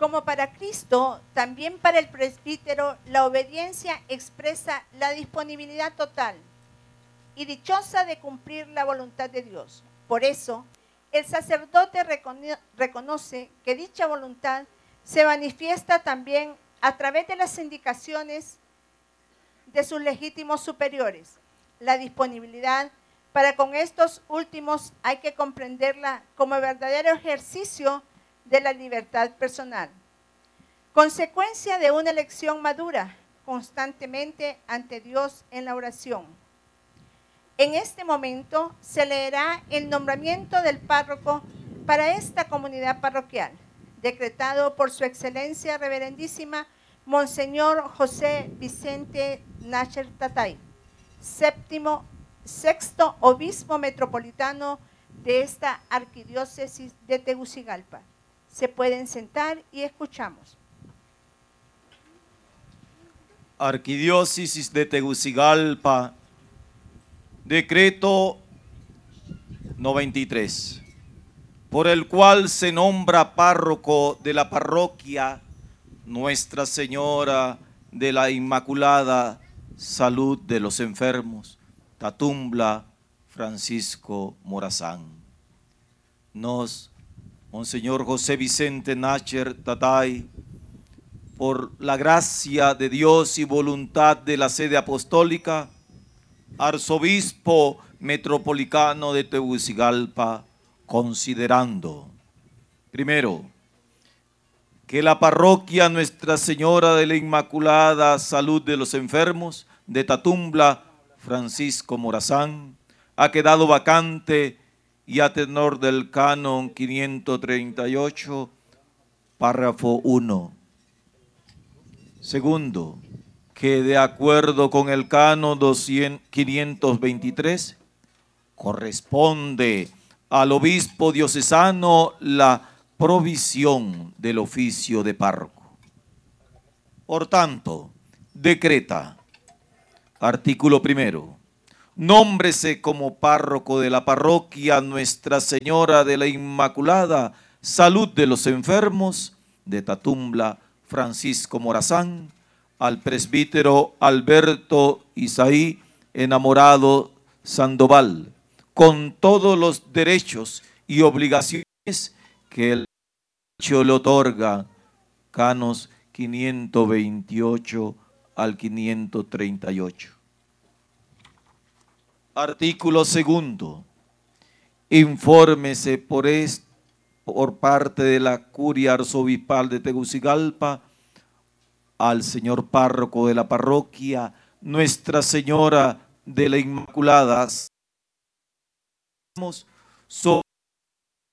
Como para Cristo, también para el presbítero, la obediencia expresa la disponibilidad total y dichosa de cumplir la voluntad de Dios. Por eso, el sacerdote reconoce que dicha voluntad se manifiesta también a través de las indicaciones de sus legítimos superiores. La disponibilidad para con estos últimos hay que comprenderla como verdadero ejercicio de la libertad personal, consecuencia de una elección madura constantemente ante Dios en la oración. En este momento se leerá el nombramiento del párroco para esta comunidad parroquial, decretado por su excelencia reverendísima Monseñor José Vicente Nasher Tatay, sexto obispo metropolitano de esta arquidiócesis de Tegucigalpa. Se pueden sentar y escuchamos. Arquidiócesis de Tegucigalpa, decreto 93, por el cual se nombra párroco de la parroquia Nuestra Señora de la Inmaculada Salud de los Enfermos, Tatumbla Francisco Morazán. Nos, Monseñor José Vicente Nasher Tatay, por la gracia de Dios y voluntad de la sede apostólica, arzobispo metropolitano de Tegucigalpa, considerando, primero, que la parroquia Nuestra Señora de la Inmaculada Salud de los Enfermos de Tatumbla Francisco Morazán ha quedado vacante y a tenor del canon 538, párrafo 1. Segundo, que de acuerdo con el canon 523, corresponde al obispo diocesano la provisión del oficio de párroco. Por tanto, decreta, artículo 1, nómbrese como párroco de la parroquia Nuestra Señora de la Inmaculada Salud de los Enfermos de Tatumbla Francisco Morazán al presbítero Alberto Isaí Enamorado Sandoval, con todos los derechos y obligaciones que el derecho le otorga, canos 528 al 538. Artículo 2. Infórmese por parte de la Curia Arzobispal de Tegucigalpa al señor párroco de la parroquia Nuestra Señora de la Inmaculada sobre